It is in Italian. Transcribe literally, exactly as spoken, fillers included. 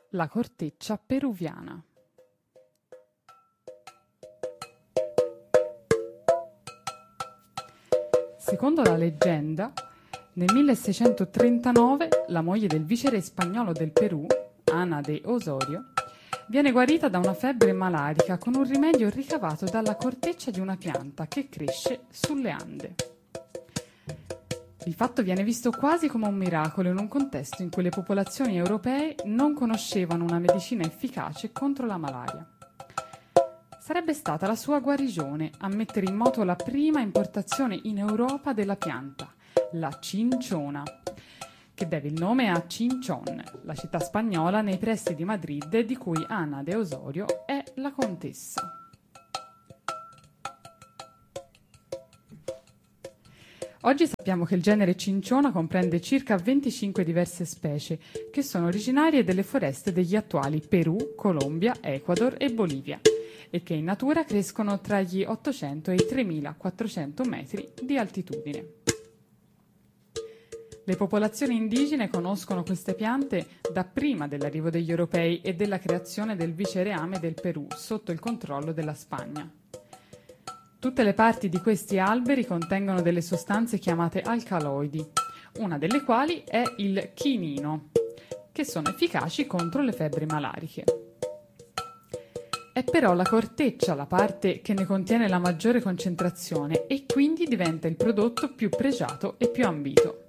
La corteccia peruviana. Secondo la leggenda, nel milleseicentotrentanove la moglie del viceré spagnolo del Perù, Ana de Osorio, viene guarita da una febbre malarica con un rimedio ricavato dalla corteccia di una pianta che cresce sulle Ande. Il fatto viene visto quasi come un miracolo in un contesto in cui le popolazioni europee non conoscevano una medicina efficace contro la malaria. Sarebbe stata la sua guarigione a mettere in moto la prima importazione in Europa della pianta, la cinciona, che deve il nome a Chinchón, la città spagnola nei pressi di Madrid di cui Ana de Osorio è la contessa. Oggi sappiamo che il genere cinciona comprende circa venticinque diverse specie che sono originarie delle foreste degli attuali Perù, Colombia, Ecuador e Bolivia e che in natura crescono tra gli ottocento e i tremilaquattrocento metri di altitudine. Le popolazioni indigene conoscono queste piante da prima dell'arrivo degli europei e della creazione del vicereame del Perù sotto il controllo della Spagna. Tutte le parti di questi alberi contengono delle sostanze chiamate alcaloidi, una delle quali è il chinino, che sono efficaci contro le febbri malariche. È però la corteccia la parte che ne contiene la maggiore concentrazione e quindi diventa il prodotto più pregiato e più ambito.